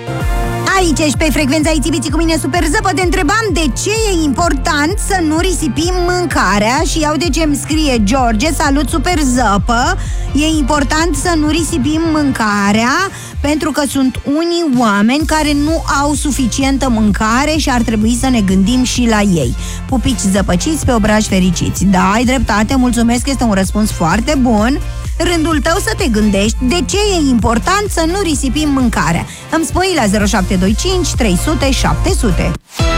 Aici ești pe frecvența ITV cu mine, Super Zăpă. Te întrebam de ce e important să nu risipim mâncarea. Și iau de ce îmi scrie George. Salut, Super Zăpă. E important să nu risipim mâncarea pentru că sunt unii oameni care nu au suficientă mâncare și ar trebui să ne gândim și la ei. Pupici zăpăciți pe obraji fericiți. Da, ai dreptate, mulțumesc, este un răspuns foarte bun. Rândul tău să te gândești de ce e important să nu risipim mâncarea. Îmi spui la 0725 300 700.